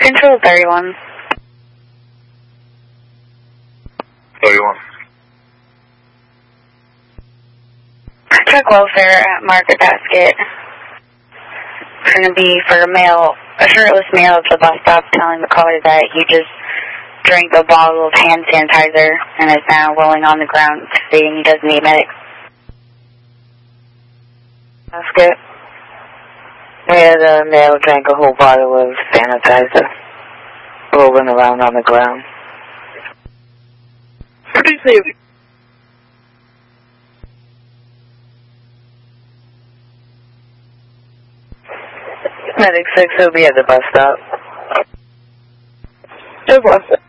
Control 31. 31. Check welfare at Market Basket. Going to be for a shirtless male at the bus stop telling the caller that he just drank a bottle of hand sanitizer and is now rolling on the ground stating he doesn't need medics. Basket. Yeah, the male drank a whole bottle of sanitizer, rolling around on the ground. What do you say? Medic 6 will be at the bus stop. Just one second.